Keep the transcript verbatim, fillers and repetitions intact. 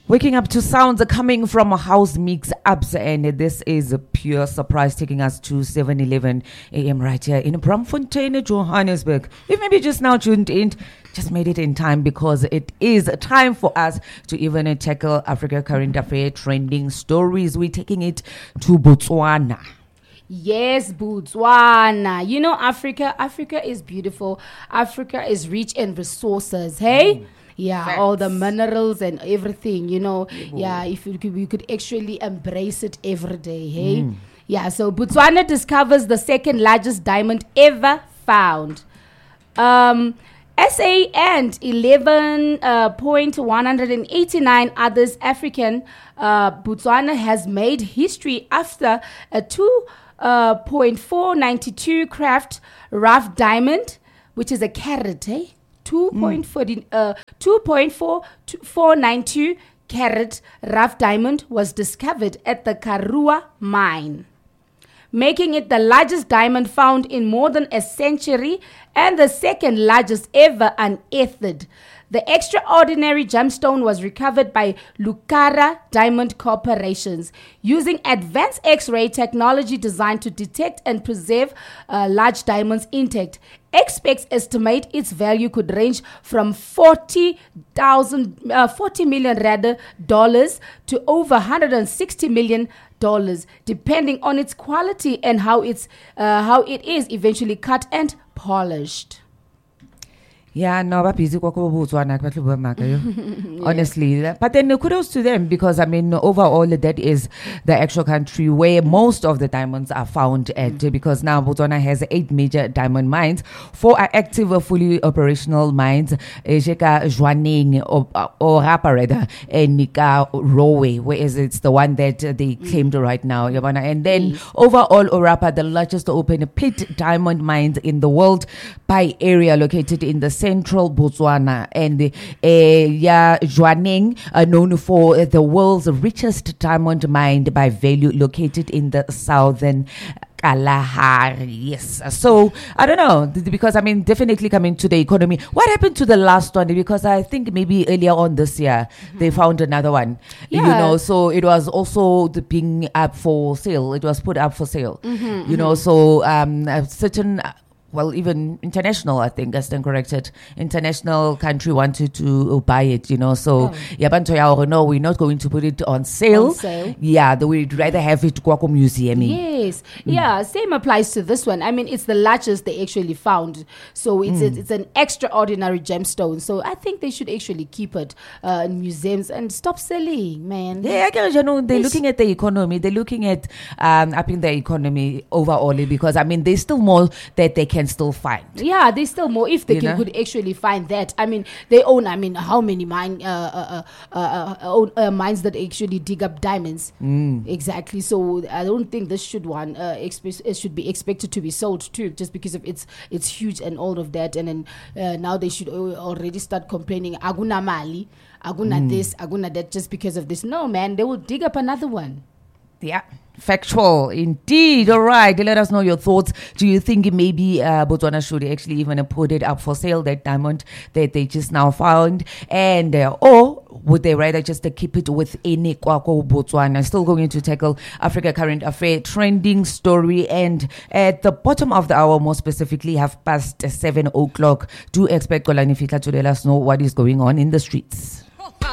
Waking up to sounds coming from a house mix ups, and this is a pure surprise, taking us to seven eleven a.m. right here in Braamfontein, Johannesburg. If maybe just now tuned in, just made it in time, because it is time for us to even tackle Africa Current Affair trending stories. We're taking it to Botswana. Yes, Botswana. You know, Africa, Africa is beautiful. Africa is rich in resources, hey? Mm. Yeah, Facts. All the minerals and everything, you know. Yeah, yeah if you could, we could actually embrace it every day, hey? Mm. Yeah, so Botswana discovers the second largest diamond ever found. Um, S A and eleven point one eight nine others African, uh, Botswana has made history after a two point four nine two craft rough diamond, which is a carat, eh? two point four nine two carat rough diamond was discovered at the Karua mine, making it the largest diamond found in more than a century and the second largest ever unearthed. The extraordinary gemstone was recovered by Lucara Diamond Corporations using advanced X-ray technology designed to detect and preserve uh, large diamonds intact. Experts estimate its value could range from forty thousand, uh, forty million rather dollars to over one hundred sixty million dollars, depending on its quality and how it's uh, how it is eventually cut and polished. Yeah, no, but busy honestly. But then kudos to them, because I mean, overall, that is the actual country where most of the diamonds are found at, mm. because now Botswana has eight major diamond mines. Four are active, uh, fully operational mines. Jeka Jwaneng or Orapa rather, and Nika Rowe, whereas it's the one that uh, they mm. claimed right now. And then mm. overall, Orapa, the largest open pit diamond mines in the world by area, located in the central Botswana, and uh, yeah, Jwaneng, uh, known for uh, the world's richest diamond mine by value, located in the southern Kalahari. Yes. So I don't know, because I mean, definitely coming to the economy. What happened to the last one? Because I think maybe earlier on this year mm-hmm. they found another one. Yeah. You know, so it was also the being up for sale. It was put up for sale. Mm-hmm, you mm-hmm. know, so um, a certain. Well, even international, I think, I stand corrected. International country wanted to buy it, you know. So, yeah, oh. no, we're not going to put it on sale. On sale. Yeah, we'd rather have it go museum. Yes. Mm. Yeah, same applies to this one. I mean, it's the largest they actually found. So it's mm. it's an extraordinary gemstone. So I think they should actually keep it uh, in museums and stop selling, man. Yeah, you know, they're looking at the economy. They're looking at um, upping the economy overall, because, I mean, there's still more that they can can still find. Yeah, there's still more if they can, could actually find that. I mean, they own, I mean, how many mine uh, uh, uh, uh, own, uh, mines that actually dig up diamonds? Mm. Exactly. So I don't think this should one uh, expe- it should be expected to be sold too, just because of it's it's huge and all of that. And then uh, now they should already start complaining. Aguna mali, aguna mm. this, aguna that, just because of this. No, man, they will dig up another one. Yeah, factual indeed. All right, let us know your thoughts. Do you think maybe uh, Botswana should actually even put it up for sale, that diamond that they just now found? And uh, or would they rather just uh, keep it within Kwako Botswana? Still going to tackle Africa Current Affair trending story. And at the bottom of the hour, more specifically, half past seven o'clock, do expect Kolani Fitla to let us know what is going on in the streets.